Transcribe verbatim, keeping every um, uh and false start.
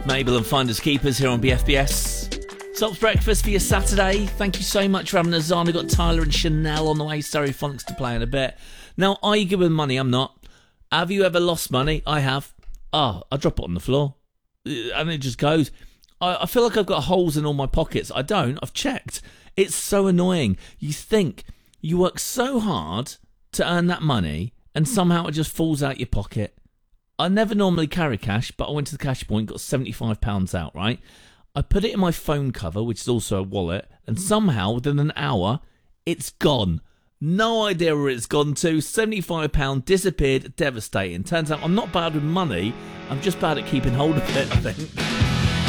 Mabel and Finders Keepers here on B F B S. Sops breakfast for your Saturday. Thank you so much for having us on. We've got Tyler and Chanel on the way. Stereophonics to play in a bit. Now, are you good with money? I'm not. Have you ever lost money? I have. Oh, I drop it on the floor. And it just goes. I, I feel like I've got holes in all my pockets. I don't. I've checked. It's so annoying. You think you work so hard to earn that money and somehow it just falls out your pocket. I never normally carry cash, but I went to the cash point, got seventy-five pounds out, right? I put it in my phone cover, which is also a wallet, and somehow within an hour, it's gone. No idea where it's gone to. seventy-five pounds disappeared, devastating. Turns out I'm not bad with money, I'm just bad at keeping hold of it, I think.